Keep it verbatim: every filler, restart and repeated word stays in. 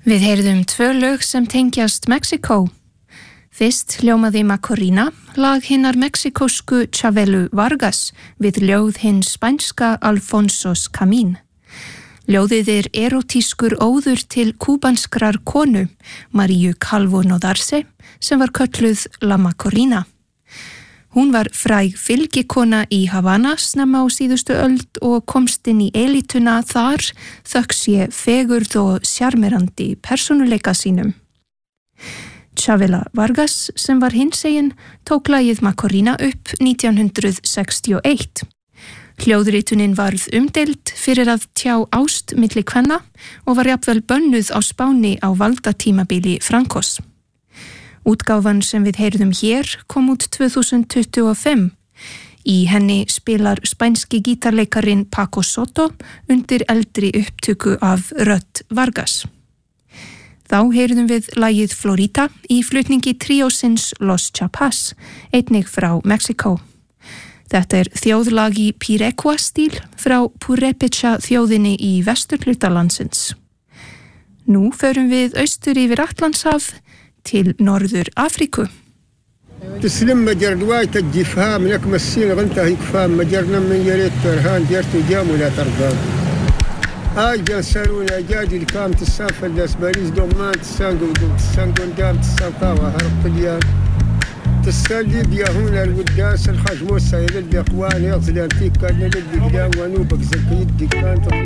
Við heyrðum tvö lög sem tengjast Mexíkó. Fyrst hljómaði Macorina, lag hinnar mexikósku Chavelu Vargas við ljóð hins spænska Alfonsos Camín. Ljóðið er erotískur óður til kúbanskrar konu, Maríu Calvo Nodarse, sem var kölluð La Macorina. Hún var fræg fylgikona í Havana snemma á síðustu öld og komst inn í elítuna þar þökk sé fegurð og sjarmerandi persónuleika sínum. Chavela Vargas, sem var hinsegin, tók lagið Macorina upp nítján hundrað sextíu og eitt. Hljóðritunin varð umdeild fyrir að tjá ást milli kvenna og var jafnvel bönnuð á Spáni á valdatímabili Francos. Útgáfan sem við heyrðum hér kom út tvö þúsund tuttugu og fimm. Í henni spilar spænski gítarleikarin Paco Soto undir eldri upptöku af rödd Vargas. Þá heyrðum við lagið Florita í flutningi tríósins Los Chapas, einnig frá Mexíkó. Þetta er þjóðlag í Pirecua-stíl frá Purépecha þjóðinni í vesturhluta landsins. Nú förum við austur yfir Atlantshaf til Norður Afríku. تسلم مجر رواية الجفهام لك مسين غنتها يكفام مجرنا من يريد ترهان ديرتو جام ولا ترضان هاي جانسالون أجاجي الكام تسافل داس باريس دومان تسانقو تسانقو ندام تسانقاوة هرب قليان تسالي بيهون الوداس الخجموسة يلد أخوان يغزلان فيك كان يلد قدام ونوبك زكيد دي كان